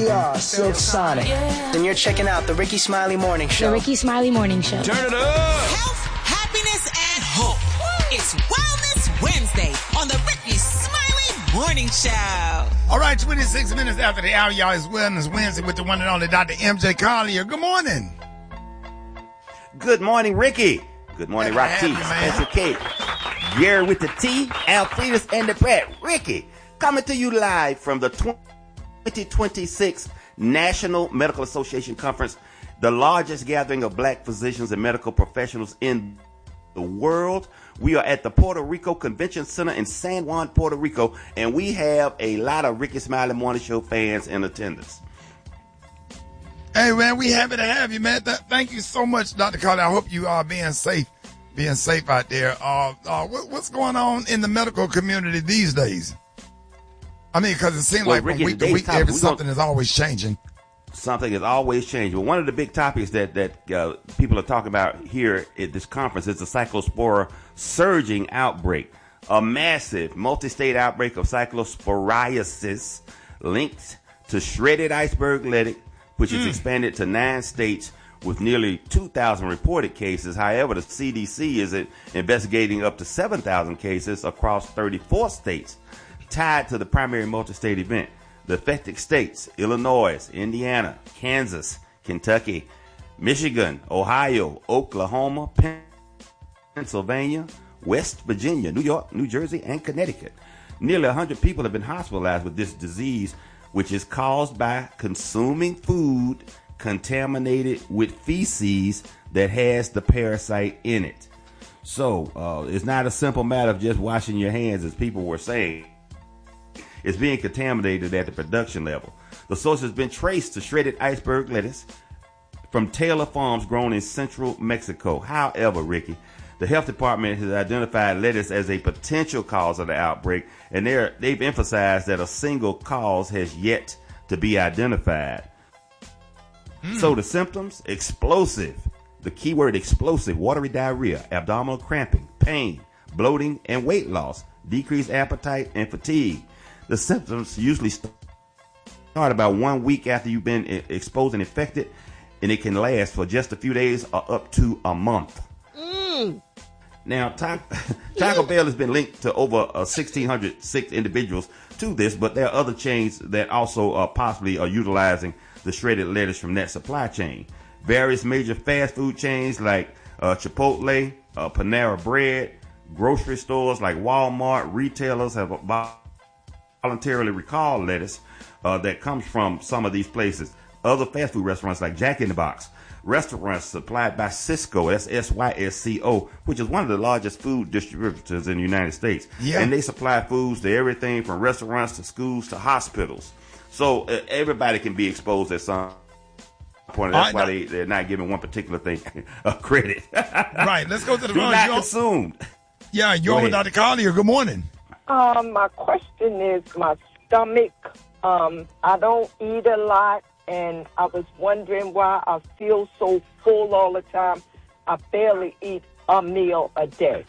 We are Silk Sonic. Then you're checking out the Ricky Smiley Morning Show. The Ricky Smiley Morning Show. Turn it up. Health, happiness, and hope. It's Wellness Wednesday on the Ricky Smiley Morning Show. All right, 26 minutes after the hour, y'all, is Wellness Wednesday with the one and only Dr. MJ Collier. Good morning. Good morning, Ricky. Good morning, Rock T, Spencer K, Gary with the T, Alfredus, and the Brad. Ricky, coming to you live from the 2026 National Medical Association Conference, the largest gathering of black physicians and medical professionals in the world. We are at the Puerto Rico Convention Center in San Juan, Puerto Rico, and we have a lot of Ricky Smiley Morning Show fans in attendance. Hey, man, we happy to have you, man. Thank you so much, Dr. Collier. I hope you are being safe out there. What's going on in the medical community these days? I mean, because it seems like Ricky, from week to week, something is always changing. Something is always changing. Well, one of the big topics that people are talking about here at this conference is the Cyclospora surging outbreak, a massive multi-state outbreak of cyclosporiasis linked to shredded iceberg lettuce, which is expanded to 9 states with nearly 2,000 reported cases. However, the CDC is investigating up to 7,000 cases across 34 states tied to the primary multi-state event. The affected states: Illinois, Indiana, Kansas, Kentucky, Michigan, Ohio, Oklahoma, Pennsylvania, West Virginia, New York, New Jersey, and Connecticut. Nearly 100 people have been hospitalized with this disease, which is caused by consuming food contaminated with feces that has the parasite in it. So it's not a simple matter of just washing your hands, as people were saying. It's being contaminated at the production level. The source has been traced to shredded iceberg lettuce from Taylor Farms grown in central Mexico. However, Ricky, the health department has identified lettuce as a potential cause of the outbreak, and they've emphasized that a single cause has yet to be identified. So the symptoms: explosive, the keyword explosive, watery diarrhea, abdominal cramping, pain, bloating, and weight loss, decreased appetite, and fatigue. The symptoms usually start about 1 week after you've been exposed and infected, and it can last for just a few days or up to a month. Now, Taco Bell has been linked to over 1,600 sick individuals to this, but there are other chains that also possibly are utilizing the shredded lettuce from that supply chain. Various major fast food chains like Chipotle, Panera Bread, grocery stores like Walmart, retailers have voluntarily recalled lettuce that comes from some of these places. Other fast food restaurants like Jack in the Box, restaurants supplied by Sysco, that's SYSCO, which is one of the largest food distributors in the United States. Yeah. And they supply foods to everything from restaurants to schools to hospitals. So everybody can be exposed at some point. That's why they're not giving one particular thing credit. Right. Let's go to the phone. Not consumed. Yeah, you're with Dr. Collier. Good morning. My question is my stomach. I don't eat a lot, and I was wondering why I feel so full all the time. I barely eat a meal a day.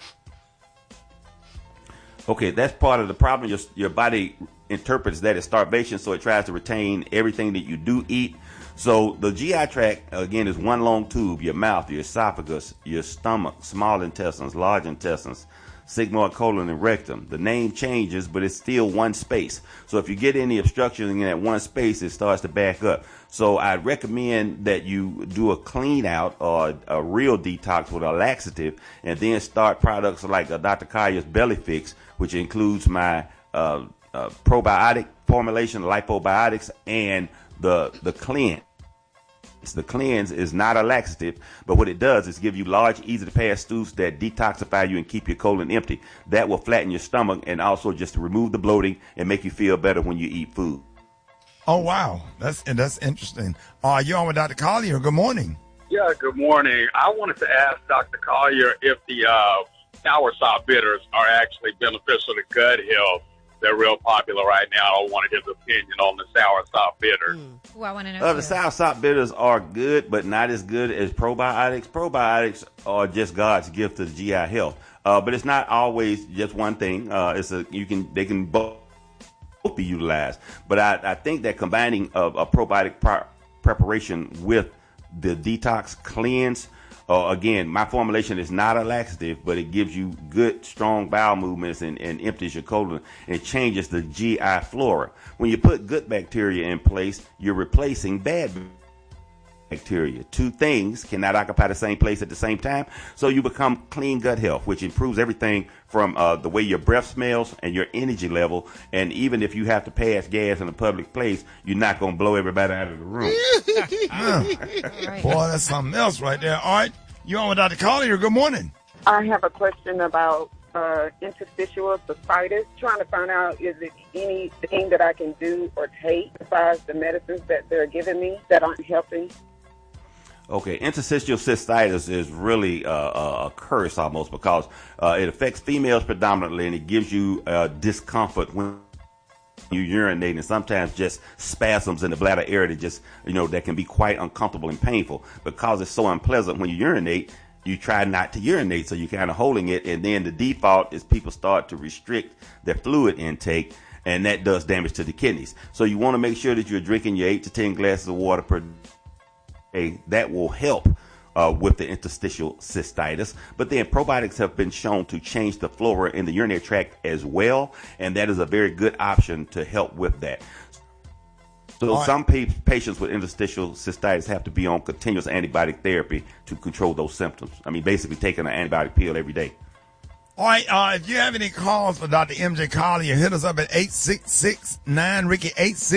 Okay, that's part of the problem. Your body interprets that as starvation, so it tries to retain everything that you do eat. So the GI tract, again, is one long tube: your mouth, your esophagus, your stomach, small intestines, large intestines, sigmoid colon, and rectum. The name changes, but it's still one space. So if you get any obstruction in that one space, it starts to back up. So I'd recommend that you do a clean out or a real detox with a laxative, and then start products like Dr. Collier's Belly Fix, which includes my probiotic formulation, lipobiotics, and the cleanse. The cleanse is not a laxative, but what it does is give you large, easy-to-pass stools that detoxify you and keep your colon empty. That will flatten your stomach and also just remove the bloating and make you feel better when you eat food. Oh, wow. That's interesting. You're on with Dr. Collier. Good morning. Yeah, good morning. I wanted to ask Dr. Collier if the soursop bitters are actually beneficial to gut health. They're real popular right now. I wanted his opinion on the soursop bitters. Ooh, I want to know. The soursop bitters are good, but not as good as probiotics. Probiotics are just God's gift to the GI health, but it's not always just one thing. They can both be utilized. But I think that combining a probiotic preparation with the detox cleanse, again, my formulation is not a laxative, but it gives you good, strong bowel movements and empties your colon and changes the GI flora. When you put good bacteria in place, you're replacing bad bacteria. Two things cannot occupy the same place at the same time, so you become clean gut health, which improves everything from the way your breath smells and your energy level. And even if you have to pass gas in a public place, you're not going to blow everybody out of the room. Boy, that's something else right there. All right, you on with Dr. Collier? Good morning. I have a question about interstitial cystitis. Trying to find out, is it anything that I can do or take besides the medicines that they're giving me that aren't helping? Okay, interstitial cystitis is really a curse almost, because it affects females predominantly, and it gives you discomfort when you urinate, and sometimes just spasms in the bladder area that just, that can be quite uncomfortable and painful. Because it's so unpleasant when you urinate, you try not to urinate, so you're kind of holding it, and then the default is people start to restrict their fluid intake, and that does damage to the kidneys. So you want to make sure that you're drinking your 8 to 10 glasses of water per day. That will help with the interstitial cystitis. But then probiotics have been shown to change the flora in the urinary tract as well, and that is a very good option to help with that. So some patients with interstitial cystitis have to be on continuous antibiotic therapy to control those symptoms. I mean, basically taking an antibiotic pill every day. All right, if you have any calls for Dr. M.J. Collier, hit us up at 866-9-RICKY,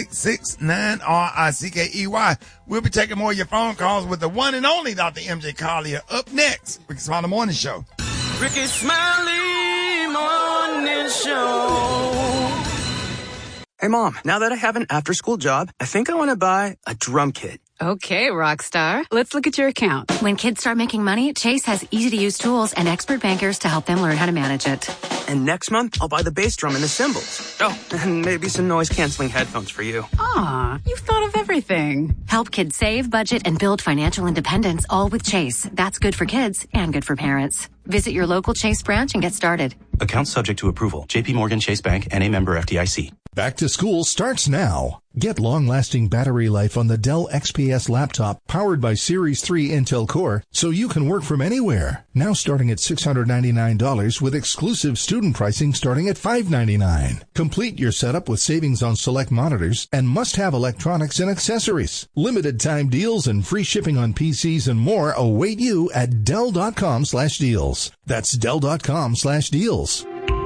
866-9-RICKEY. We'll be taking more of your phone calls with the one and only Dr. M.J. Collier up next. Ricky Smiley Morning Show. Ricky Smiley Morning Show. Hey, Mom, now that I have an after-school job, I think I want to buy a drum kit. Okay, Rockstar. Let's look at your account. When kids start making money, Chase has easy-to-use tools and expert bankers to help them learn how to manage it. And next month, I'll buy the bass drum and the cymbals. Oh, and maybe some noise-canceling headphones for you. Aw, you've thought of everything. Help kids save, budget, and build financial independence, all with Chase. That's good for kids and good for parents. Visit your local Chase branch and get started. Account subject to approval. JP Morgan Chase Bank, N.A. member FDIC. Back to school starts now. Get long-lasting battery life on the Dell XPS laptop powered by Series 3 Intel Core so you can work from anywhere. Now starting at $699 with exclusive student pricing starting at $599. Complete your setup with savings on select monitors and must-have electronics and accessories. Limited time deals and free shipping on PCs and more await you at Dell.com/deals. That's Dell.com/deals.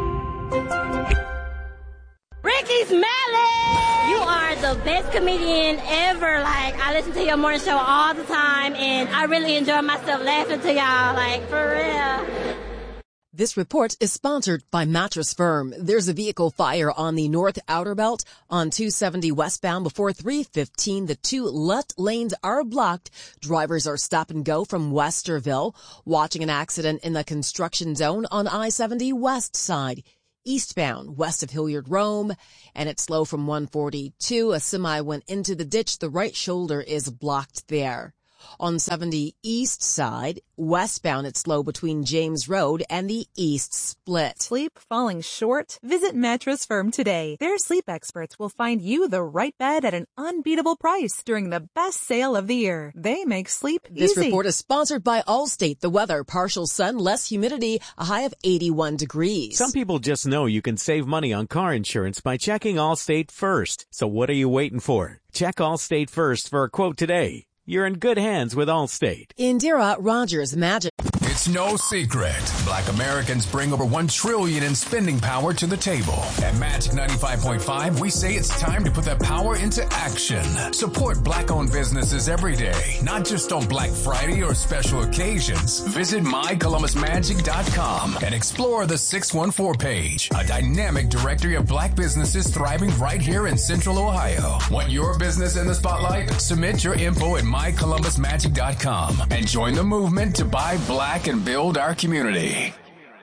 Ricky Smiley! You are the best comedian ever. Like, I listen to your morning show all the time, and I really enjoy myself laughing to y'all, like, for real. This report is sponsored by Mattress Firm. There's a vehicle fire on the North Outer Belt on 270 westbound before 315. The two left lanes are blocked. Drivers are stop and go from Westerville. Watching an accident in the construction zone on I-70 west side. Eastbound, west of Hilliard Rome, and it's slow from 142. A semi went into the ditch. The right shoulder is blocked there. On 70 east side, westbound, it's slow between James Road and the East Split. Sleep falling short? Visit Mattress Firm today. Their sleep experts will find you the right bed at an unbeatable price during the best sale of the year. They make sleep easy. This report is sponsored by Allstate. The weather, partial sun, less humidity, a high of 81 degrees. Some people just know you can save money on car insurance by checking Allstate first. So what are you waiting for? Check Allstate first for a quote today. You're in good hands with Allstate. Indira Rogers, Magic. It's no secret. Black Americans bring over $1 trillion in spending power to the table. At Magic 95.5, we say it's time to put that power into action. Support Black-owned businesses every day, not just on Black Friday or special occasions. Visit mycolumbusmagic.com and explore the 614 page, a dynamic directory of Black businesses thriving right here in Central Ohio. Want your business in the spotlight? Submit your info at mycolumbusmagic.com and join the movement to buy Black and build our community.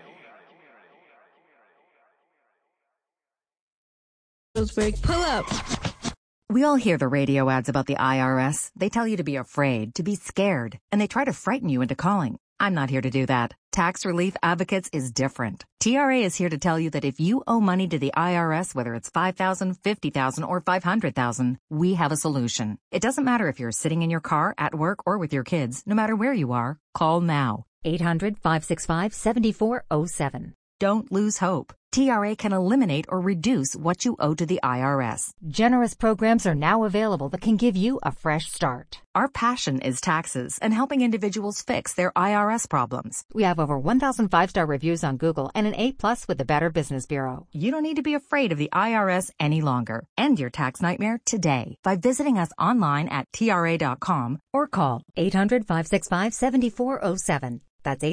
Pull up. We all hear the radio ads about the IRS. They tell you to be afraid, to be scared, and they try to frighten you into calling. I'm not here to do that. Tax Relief Advocates is different. TRA is here to tell you that if you owe money to the IRS, whether it's $5,000, $50,000, or $500,000, we have a solution. It doesn't matter if you're sitting in your car, at work, or with your kids. No matter where you are, call now. 800-565-7407. Don't lose hope. TRA can eliminate or reduce what you owe to the IRS. Generous programs are now available that can give you a fresh start. Our passion is taxes and helping individuals fix their IRS problems. We have over 1,000 5-star reviews on Google and an A+ with the Better Business Bureau. You don't need to be afraid of the IRS any longer. End your tax nightmare today by visiting us online at TRA.com or call 800-565-7407. That's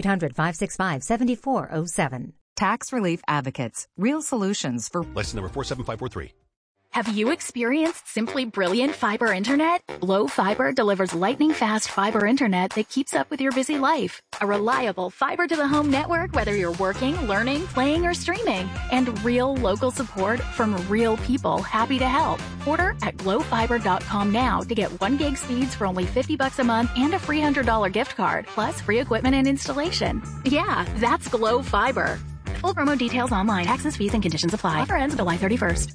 800-565-7407. Tax Relief Advocates. Real solutions for... License number 47543. Have you experienced simply brilliant fiber internet? Glow Fiber delivers lightning-fast fiber internet that keeps up with your busy life. A reliable fiber-to-the-home network, whether you're working, learning, playing, or streaming. And real local support from real people happy to help. Order at glowfiber.com now to get 1 gig speeds for only $50 a month and a free $100 gift card, plus free equipment and installation. Yeah, that's Glow Fiber. Full promo details online. Taxes, fees, and conditions apply. Offer ends July 31st.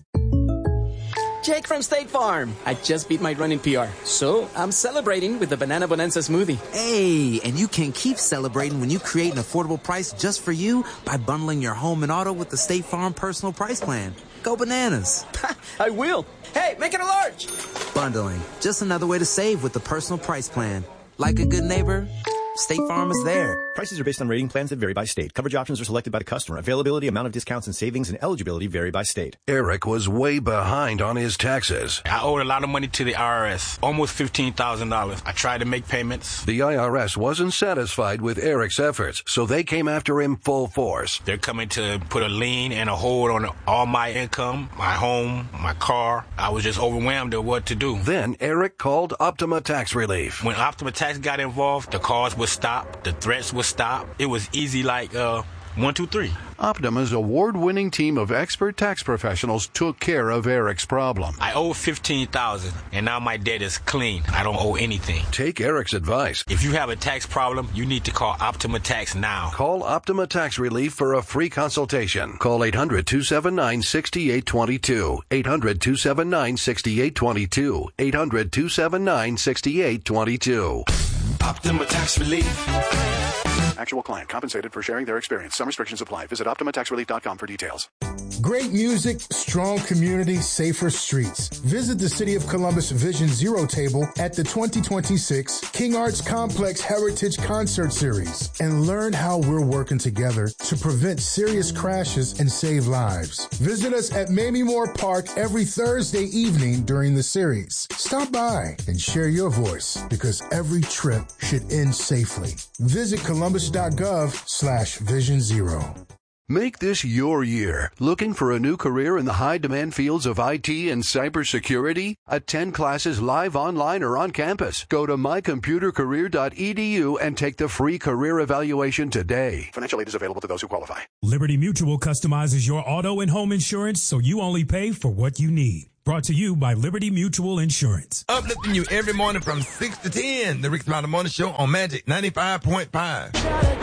Jake from State Farm. I just beat my running PR, so I'm celebrating with the Banana Bonanza smoothie. Hey, and you can keep celebrating when you create an affordable price just for you by bundling your home and auto with the State Farm Personal Price Plan. Go bananas. I will. Hey, make it a large. Bundling. Just another way to save with the Personal Price Plan. Like a good neighbor, State Farm is there. Prices are based on rating plans that vary by state. Coverage options are selected by the customer. Availability, amount of discounts and savings, and eligibility vary by state. Eric was way behind on his taxes. I owed a lot of money to the IRS, almost $15,000. I tried to make payments. The IRS wasn't satisfied with Eric's efforts, so they came after him full force. They're coming to put a lien and a hold on all my income, my home, my car. I was just overwhelmed at what to do. Then Eric called Optima Tax Relief. When Optima Tax got involved, the calls would stop, the threats would stop. It was easy like 1, 2, 3. Optima's award-winning team of expert tax professionals took care of Eric's problem. I owe $15,000, and now my debt is clean. I don't owe anything. Take Eric's advice. If you have a tax problem, you need to call Optima Tax now. Call Optima Tax Relief for a free consultation. Call 800-279-6822. 800-279-6822. 800-279-6822. Optima Tax Relief. Actual client compensated for sharing their experience. Some restrictions apply. Visit OptimaTaxRelief.com for details. Great music, strong community, safer streets. Visit the City of Columbus Vision Zero table at the 2026 King Arts Complex Heritage Concert Series and learn how we're working together to prevent serious crashes and save lives. Visit us at Mamie Moore Park every Thursday evening during the series. Stop by and share your voice because every trip should end safely. Visit Columbus.gov/Vision Zero. Make this your year. Looking for a new career in the high-demand fields of IT and cybersecurity? Attend classes live online or on campus. Go to mycomputercareer.edu and take the free career evaluation today. Financial aid is available to those who qualify. Liberty Mutual customizes your auto and home insurance so you only pay for what you need. Brought to you by Liberty Mutual Insurance. Uplifting you every morning from 6 to 10. The Rick Smiley Morning Show on Magic 95.5.